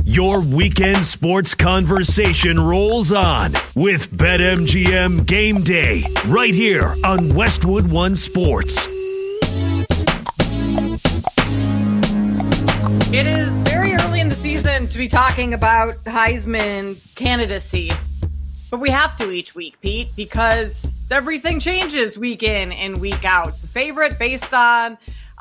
Your weekend sports conversation rolls on with BetMGM Game Day right here on Westwood One Sports. It is very early in the season to be talking about Heisman candidacy, but we have to each week, Pete, because everything changes week in and week out. The favorite based on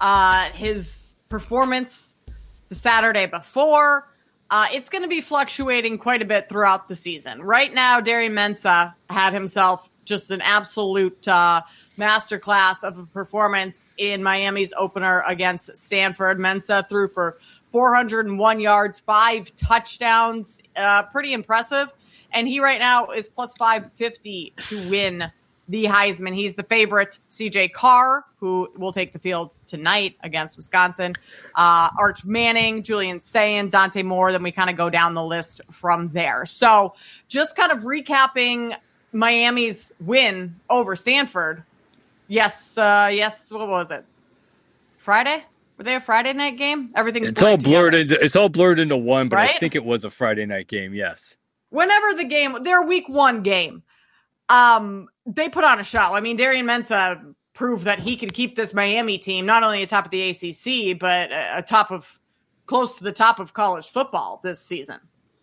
his performance the Saturday before. It's going to be fluctuating quite a bit throughout the season. Right now, Darian Mensah had himself just an absolute masterclass of a performance in Miami's opener against Stanford. Mensah threw for 401 yards, 5 touchdowns. Pretty impressive. And he right now is plus 550 to win the Heisman. He's the favorite. CJ Carr, who will take the field tonight against Wisconsin. Arch Manning, Julian Sayin, Dante Moore. Then we kind of go down the list from there. So just kind of recapping Miami's win over Stanford. Yes. What was it? Friday? Were they a Friday night game? It's all blurred into one, but right? I think it was a Friday night game. Yes. Whenever their week 1 game. They put on a show. I mean, Darian Mensah proved that he could keep this Miami team not only atop of the ACC, but close to the top of college football this season.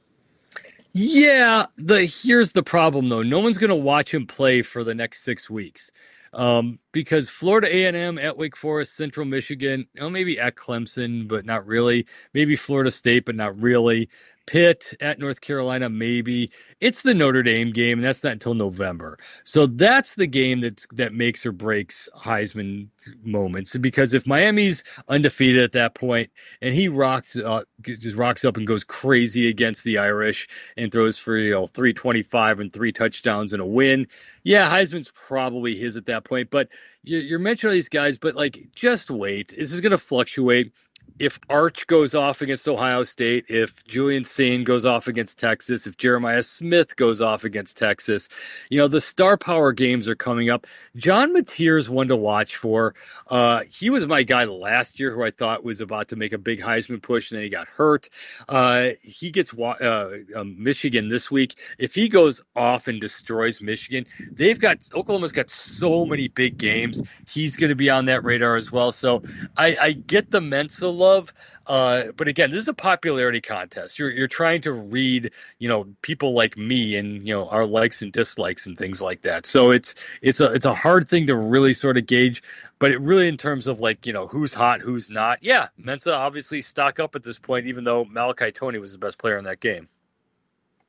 Yeah, here's the problem, though. No one's going to watch him play for the next 6 weeks because Florida A&M at Wake Forest, Central Michigan, maybe at Clemson, but not really. Maybe Florida State, but not really. Pitt at North Carolina, maybe. It's the Notre Dame game, and that's not until November. So that's the game that makes or breaks Heisman moments. Because if Miami's undefeated at that point, and he just rocks up and goes crazy against the Irish and throws for 325 and 3 touchdowns and a win, yeah, Heisman's probably his at that point. But you're mentioning these guys, but just wait. This is going to fluctuate. If Arch goes off against Ohio State, if Julian Sayin goes off against Texas, if Jeremiah Smith goes off against Texas, the star power games are coming up. John Mateer's one to watch for. He was my guy last year who I thought was about to make a big Heisman push, and then he got hurt. He gets Michigan this week. If he goes off and destroys Michigan, Oklahoma's got so many big games. He's going to be on that radar as well. So I get the Mensah love, but again, this is a popularity contest. You're trying to read, people like me and our likes and dislikes and things like that. So it's a hard thing to really sort of gauge. But it really, in terms of who's hot, who's not. Yeah, Mensah obviously stock up at this point, even though Malachi Toney was the best player in that game.